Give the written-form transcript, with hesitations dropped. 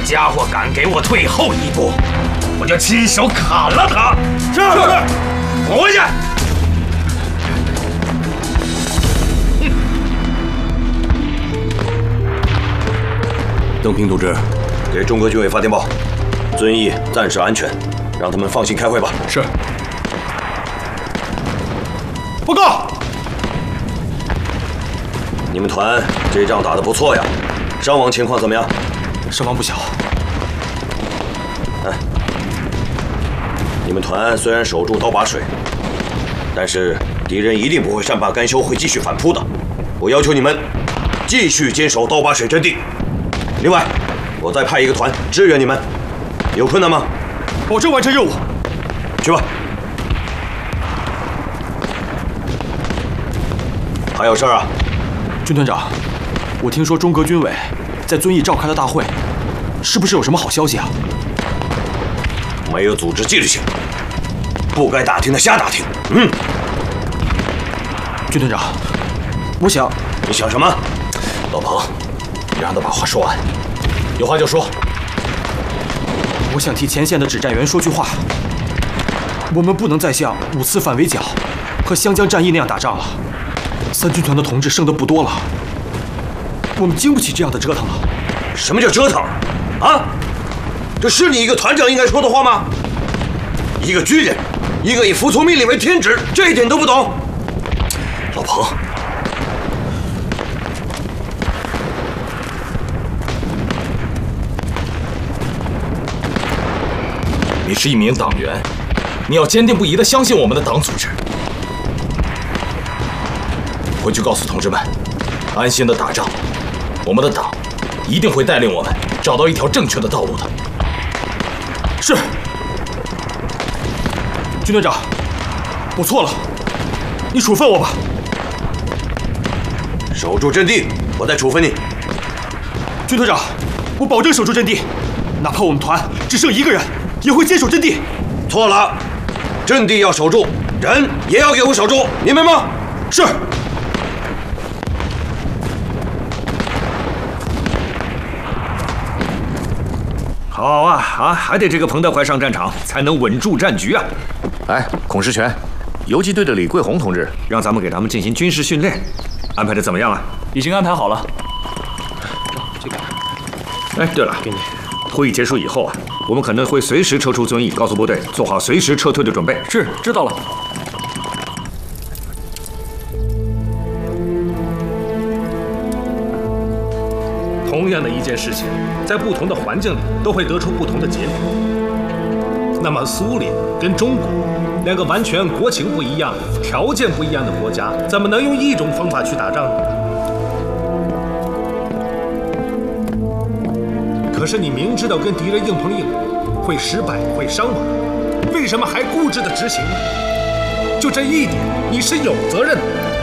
家伙敢给我退后一步，我就亲手砍了他！是，滚回去！ 邓平同志，给中革军委发电报，遵义暂时安全，让他们放心开会吧。 是。 报告。 你们团这仗打得不错呀，伤亡情况怎么样？ 伤亡不小。 你们团虽然守住刀把水，但是敌人一定不会善罢甘休，会继续反扑的。我要求你们继续坚守刀把水阵地。另外，我再派一个团支援你们，有困难吗？ 保证完成任务。 去吧。还有事儿啊？ 军团长，我听说中革军委在遵义召开了大会，是不是有什么好消息啊？ 没有组织纪律性，不该打听的瞎打听。 军团长，我想…… 你想什么？ 老彭，你让他把话说完，有话就说。 我想替前线的指战员说句话。我们不能再像5次反围剿和湘江战役那样打仗了。3军团的同志剩得不多了，我们经不起这样的折腾了。 什么叫折腾？啊？这是你一个团长应该说的话吗？一个军人，一个以服从命令为天职，这一点都不懂？老彭， 你是一名党员，你要坚定不移地相信我们的党组织。回去告诉同志们，安心的打仗，我们的党一定会带领我们找到一条正确的道路的。 是，军团长，我错了，你处分我吧。 守住阵地，我再处分你。 军团长，我保证守住阵地，哪怕我们团只剩1个人，也会坚守阵地。 错了，阵地要守住，人也要给我守住，明白吗？ 是。 好啊，还得这个彭德怀上战场，才能稳住战局啊！ 哎，孔世全，游击队的李桂红同志让咱们给他们进行军事训练，安排的怎么样了？ 已经安排好了。这个。 哎，对了，给你。会议结束以后啊，我们可能会随时撤出遵义，告诉部队做好随时撤退的准备。 是，知道了。 同样的一件事情，在不同的环境里都会得出不同的结果。那么，苏联跟中国2个完全国情不一样、条件不一样的国家，怎么能用一种方法去打仗呢？可是你明知道跟敌人硬碰硬会失败、会伤亡，为什么还固执地执行呢？就这一点，你是有责任的。